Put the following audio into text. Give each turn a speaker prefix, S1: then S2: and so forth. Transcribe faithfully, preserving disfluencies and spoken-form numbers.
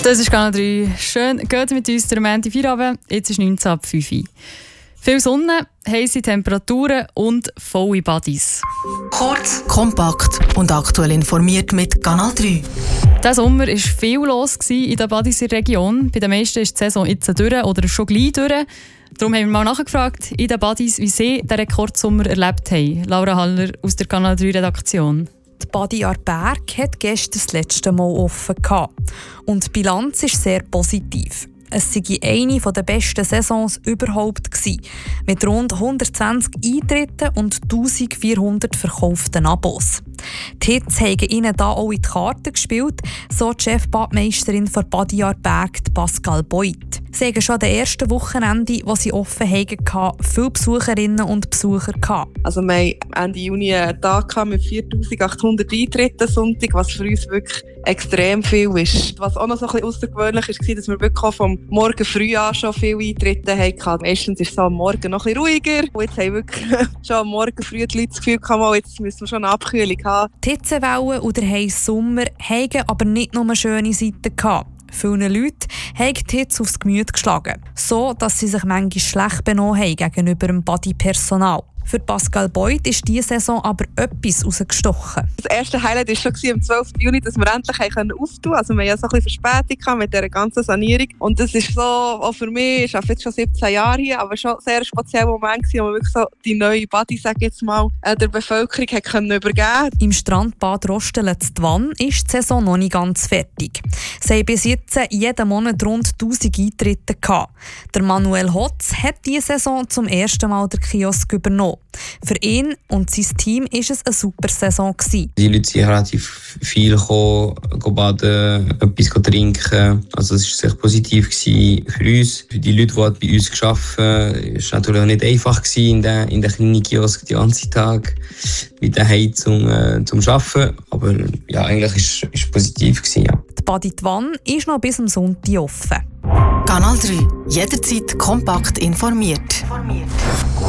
S1: Das ist Kanal drei. Schön, geht mit uns der Montag Feierabend. Jetzt ist neunzehn ab fünf Uhr. Viel Sonne, heisse Temperaturen und volle Buddies.
S2: Kurz, kompakt und aktuell informiert mit Kanal drei.
S1: Diesen Sommer war viel los in den Buddies in der Region. Bei den meisten ist die Saison jetzt durch oder schon gleich durch. Darum haben wir mal nachgefragt in den Buddies, wie sie den Rekordsommer erlebt haben. Laura Haller aus der Kanal drei Redaktion.
S3: Die Badi Aarberg hat gestern das letzte Mal offen gehabt. Und die Bilanz ist sehr positiv. Es sei eine der besten Saisons überhaupt gewesen, mit rund hundertzwanzig Eintritten und eintausendvierhundert verkauften Abos. Die Hits haben ihnen da auch in die Karten gespielt, so die Chefbadmeisterin von Badi Aarberg, Pascal Beuth. Sie hatten schon am ersten Wochenende, wo sie offen hatten, viele Besucherinnen und Besucher gehabt.
S4: Also wir hatten Ende Juni einen Tag mit viertausendachthundert Eintritten Sonntag, was für uns wirklich extrem viel ist. Was auch noch so ein bisschen außergewöhnlich war, dass wir wirklich vom Morgen früh an schon viele Eintritte hatten. Meistens ist es am Morgen noch ein bisschen ruhiger. Und jetzt haben wirklich schon am Morgen früh die Leute das Gefühl gehabt, jetzt müssen wir schon eine Abkühlung haben.
S3: Die Hitzewelle und der heisse Sommer hatten aber nicht nur schöne Seiten gehabt. Vielen Leuten haben die Hitze aufs Gemüt geschlagen, so dass sie sich manchmal schlecht benommen haben gegenüber dem Badi-Personal. Für Pascal Beuth ist diese Saison aber etwas rausgestochen.
S4: Das erste Highlight war schon am zwölften Juni, dass wir endlich auftun konnten. Also wir hatten ja so ein bisschen Verspätung mit dieser ganzen Sanierung. Und das ist so, auch für mich, ich arbeite jetzt schon siebzehn Jahre hier, aber schon ein sehr spezieller Moment gewesen, wo wir wirklich so die neue Badi, sage ich jetzt mal, der Bevölkerung hat können übergeben.
S3: Im Strandbad Rostelen-Twann ist die Saison noch nicht ganz fertig. Sie haben bis jetzt jeden Monat rund tausend Eintritte gehabt. Der Manuel Hotz hat diese Saison zum ersten Mal den Kiosk übernommen. Für ihn und sein Team war es eine super Saison gewesen.
S5: Die Leute sind relativ viel gekommen, baden, etwas trinken. Also es war sehr positiv für uns. Für die Leute, die bei uns gearbeitet haben, war es natürlich auch nicht einfach in den, in den kleinen Kiosk den ganzen Tag mit der Heizung äh, zum Arbeiten. Aber ja, eigentlich war es positiv gewesen, ja.
S3: Die Badi Twann ist noch bis am Sonntag offen.
S2: Kanal drei. Jederzeit kompakt informiert. informiert.